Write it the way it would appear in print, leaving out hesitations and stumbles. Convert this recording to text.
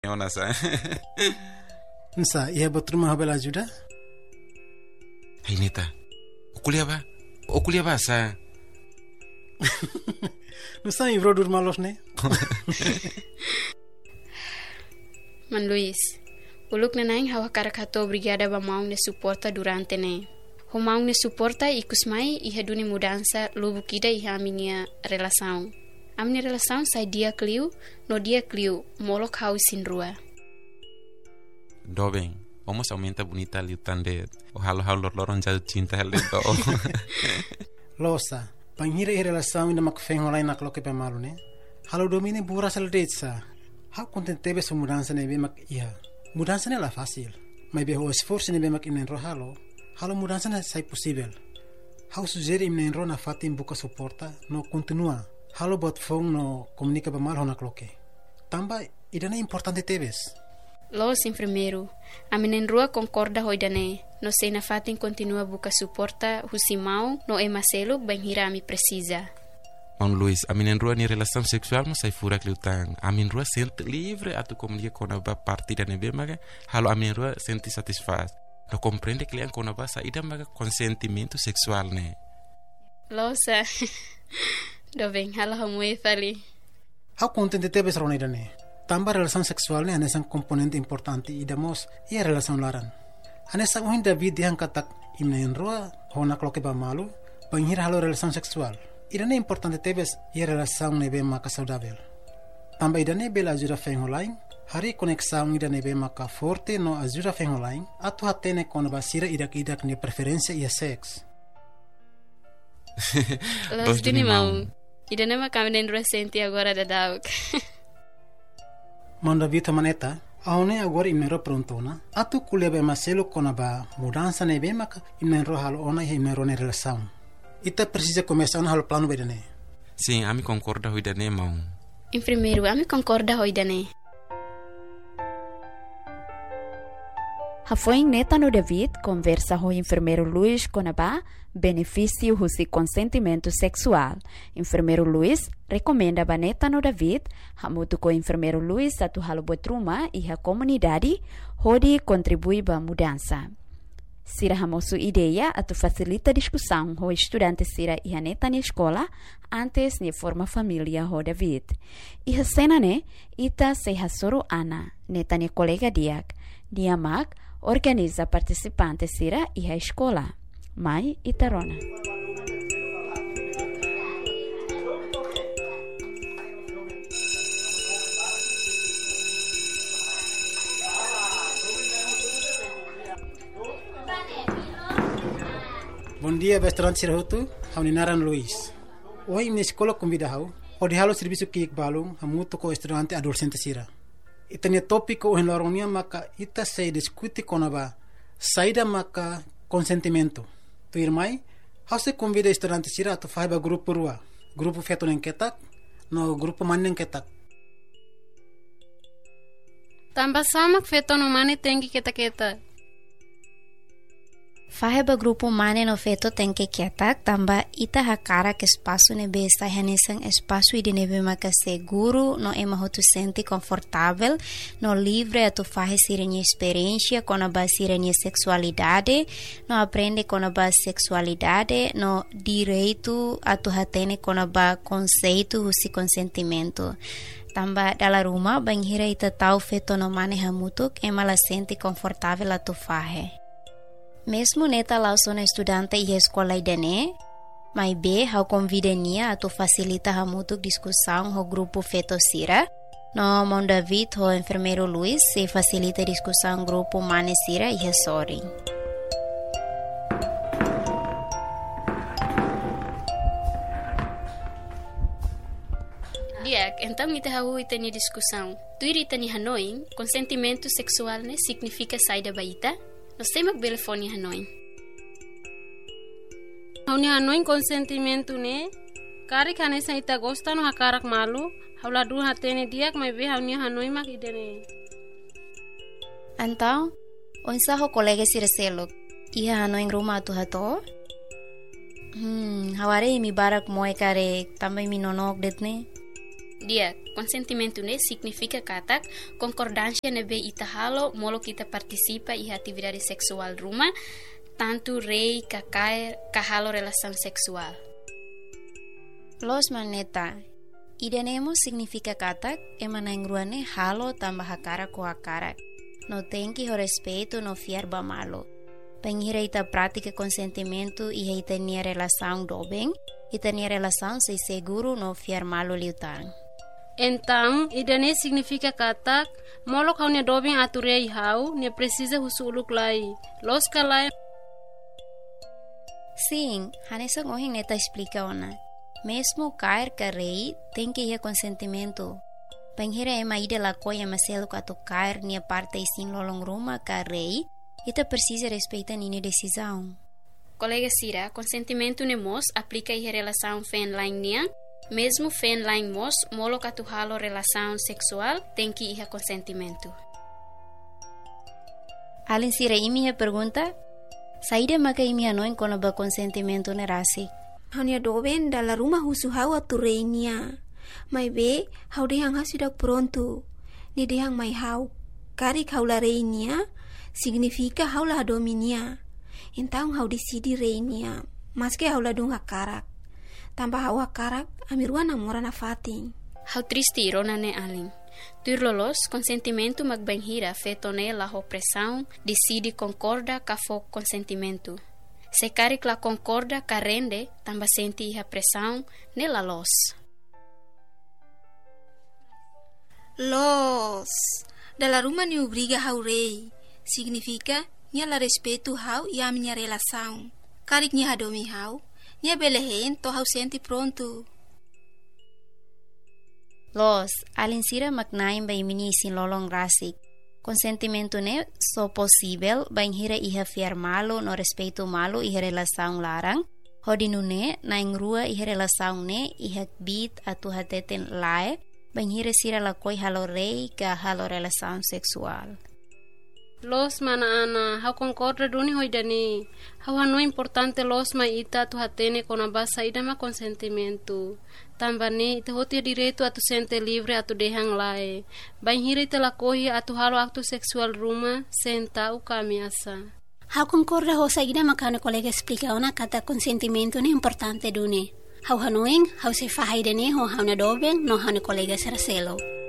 Ona sa. Nsa, ia betrumah bela ajuda? Hai Neta, o kuliah ba sa? Nusa ibro dur malos ne? Man Luis, uluk na naing hawa karakato brigada ba maung ne suporta durante ne. Ho maung ne suporta ikus mai iha duni mudança lubu kida iha aminia relação. Aminia relação sai dia kliu, no dia kliu, molok hau sin rua. Dobeng, vamos aumenta bonita ali tande. O halo loron jal cinta hal do. Losa, panghira i relação ina makfeng online nak loke pe malu ne. Halo domine bura sal detsa. How contentebe su mudança ne be mak iha. Mudança ne la fácil. Mas be ho esforço ne be mak inen ro halo mudança ne sai possível. How sugere inen ro na fatim buka suporta no continua. Halo bot phone no comunica ba mal ho nak loke. Tamba idana importante tebes. Los enfermeiro, a menenrua concorda hoidane, no sei na fatin continua buka suporta husimau no e Marcelo banhira mi precisa. Mon Luis, a menenrua ni relação sexual mo sai fura kliutang. A menenrua sente livre atu comunica con a partida nebe maga, halo a menenrua sente satisfaz. No compreende que lian con a sa ida maga consentimento sexual ne. Losa, do bem, halo hamue fali. How contente tebes ronidane? Tamba relação sexual ne anesan componente importante idamos ia relação laran. Anesa uhin David dihan katak imnen roa hona kloke ba malu banhir halo relação sexual. Idane importante tebes ia relação nebe maka saudável. Tamba idane bela ajuda feng online hari conexão idane be maka forte no ajuda feng online atu hatene con basira idak ne preferência ia sex. Los dini mau. Idane maka menen recente agora da dauk. Manda vita maneta, aone agora imnero prontona, atu kulia be Marcelo kona ba mudança ne be maka imnero halo ona e imnero ne relação. Ita precisa começar halo plano bedane. Sim, ami concorda hoidane mau. Enfermeiro, ami concorda hoidane. Foi neta no David conversa com o enfermeiro Luis Conabá benefício do consentimento sexual. Enfermeiro Luis recomenda a neta no David hamutu com o enfermeiro Luis atu halo botruma e a comunidade onde contribui para a mudança. Sira hamosu ideia atu facilita discussão com estudante sira e a neta na escola antes de forma família com David. E a cena ne ita se hasoro Ana neta ne colega diak diamak organiza participantes sira e a escola. Mai Itarona. Bom dia, restaurante Sirahutu, Hauninaran Luis. Hoje na escola convida hau, onde halo serviço que balung, hamuto com estudante adolescente sira. Itania tópico em loronia maka ita se discute com aba saída maka consentimento. Tu irmai, hau se convida estudante sira tu faz ba grupo rua, grupo feto neng ketak, no grupo man neng ketak. Tamba sama feto no mane tengi keta. Faheba grupo mane no feto tem que quietar, tamba ita hakara que espaço nebe está renesang espaço e de nebe maka seguro, no ema tu sente confortável, no livre a tu fahe sirenha experiência com a sirenha sexualidade, no aprende com a sexualidade, no direito a tu hatene com a conceito e consentimento. Tamba dala rumah banhira ita tau feto no mane hamutuk ema la sente confortável a tu fahe. Mesmo neta lá sou estudante e escola idane, mas be hau convidania a tu facilita hamutu discussão ho grupo feto sira. No mon David ho enfermeiro Luis se facilita discussão grupo mane sira e sorry. Diak, então ita hau ita ni discussão. Tu irita ni Hanoi, consentimento sexual ne significa saída baita? No sei magbele fone Hanoi. Hauni Hanoi consentimento ne. Kari kanesa ita gosta no hakarak malu. Haula dur hatene diak mai be hauni Hanoi mak idene. Então, onsa ho colega sirselok. Iha Hanoi rumah tu hato? Haware mi barak moe kare tambah mi nonok detne. Dia, consentimento ne significa katak concordância nebe ita halo molo kita participa i atividade sexual rumah, tanto rei kahalo relação sexual. Los maneta, idenemo significa katak emanangruane halo tambah hakara ko hakara. No tenki ho respeito no fierba malo. Penghira ita pratica consentimento e ita nia relação dobeng, ita nia relação sei seguro no fier malo liutang. Então, idane significa katak, molo kau ne dobeng aturei hau, ne precisa husuluk lai. Los kalai. Sim, hanesa ngohing neta explica ona. Mesmo cair ka rei, tem que ir consentimento. Penghira ema ida la coia maselo kato cair nia parte sin lolong ruma ka rei, ita precisa respeitar nini decisão. Colega Sira, consentimento ne mos aplica i relação fen lain nia, mesmo fen lain mos molo katu halo relação sexual tem que ir consentimento. Alin Sira imi ha pergunta, saída maka imi anoin kono ba consentimento ne rasi. Hanya doben dalam rumah husu hawa turenia. Mai be hau dehang hasudak pronto. Ni dehang mai hau. Kari kaula reinia significa haula dominia. Então hau decidi reinia. Maske haula dung hakarak. Tambah hau hakarak amiruan namora na fating. Hau triste irona ne alin. Turlolos consentimento magbanhira fetone la opressão decide concorda ka fo consentimento. Se caric la concorda carende, tamba senti a pressão nela los. Los. Dalam rumah ni obriga hau rei. Significa, nia la respeito hau e a minha relação. Caric nia hadomi hau, nia belehen to hau senti pronto. Los, alinsira maknaim ba imini sin lolong rasik. Consentimento ne so possível banhira iha fiar malo no respeito malo iha relação larang hodinu ne na rua iha relação ne iha bit atu hateten lae banhira sira la koi halo rei ka halo relação sexual. Los mana ana hau concorda duni hoidani hau hanu importante los ma ita tu hatene kona basa ida ma consentimento tambane ita hoti direito atu sente livre atu dehang lae banhira ita la kohi atu halo acto sexual ruma senta u kamiasa. Hau concorda ho saída makana colega explica ona kata consentimento ne importante duni hau hanuing hau se fahaidane ho hau na dobeng no hau colega seraselo.